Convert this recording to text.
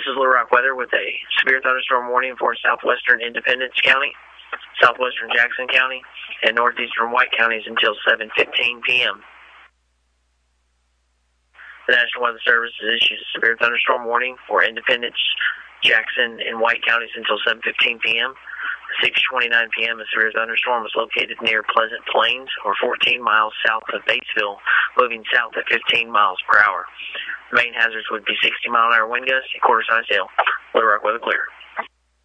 is Little Rock weather with a severe thunderstorm warning for southwestern Independence County, southwestern Jackson County, and northeastern White counties until 7:15 p.m. The National Weather Service has issued a severe thunderstorm warning for Independence, Jackson, and White counties until 7:15 p.m. 6:29 p.m. a severe thunderstorm was located near Pleasant Plains, or 14 miles south of Batesville, moving south at 15 miles per hour. The main hazards would be 60-mile-an-hour wind gusts and quarter-size hail. Little Rock weather clear.